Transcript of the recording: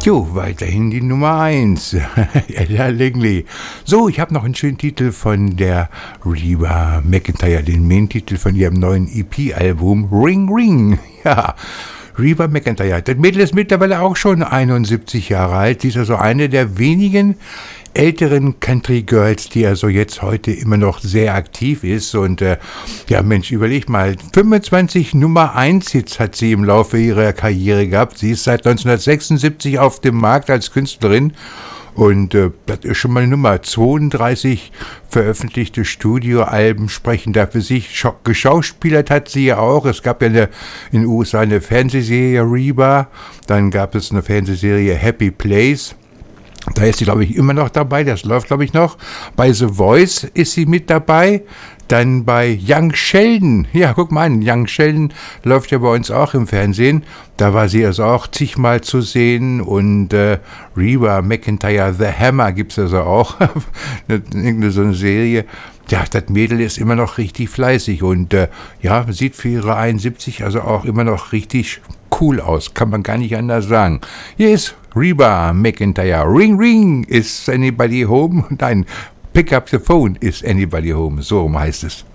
Jo, weiterhin die Nummer 1, Ella Langley. So, ich habe noch einen schönen Titel von der Reba McEntire, den Main-Titel von ihrem neuen EP-Album Ring Ring. Ja, Reba McEntire. Das Mädel ist mittlerweile auch schon 71 Jahre alt. Sie ist also eine der wenigen älteren Country Girls, die also jetzt heute immer noch sehr aktiv ist. Und ja, Mensch, überleg mal, 25 Nummer 1 Hits hat sie im Laufe ihrer Karriere gehabt. Sie ist seit 1976 auf dem Markt als Künstlerin. Und das ist schon mal Nummer 32 veröffentlichte Studioalben sprechen da für sich. Geschauspielert hat sie ja auch. Es gab ja in den USA eine Fernsehserie Reba. Dann gab es eine Fernsehserie Happy Place. Da ist sie, glaube ich, immer noch dabei. Das läuft, glaube ich, noch. Bei The Voice ist sie mit dabei. Dann bei Young Sheldon. Ja, guck mal an. Young Sheldon läuft ja bei uns auch im Fernsehen. Da war sie also auch zigmal zu sehen. Und Reba McEntire, The Hammer gibt es also auch. Irgendeine so eine Serie. Ja, das Mädel ist immer noch richtig fleißig. Und ja, sieht für ihre 71 also auch immer noch richtig cool aus. Kann man gar nicht anders sagen. Hier ist Reba McEntire. Ring Ring, is anybody home? Nein, pick up the phone, is anybody home? So heißt es.